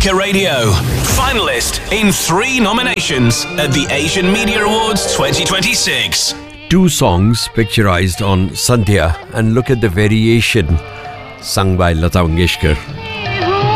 Africa Radio. Finalist in 3 nominations at the Asian Media Awards 2026. 2 songs picturized on Sandhya, and look at the variation sung by Lata Mangeshkar.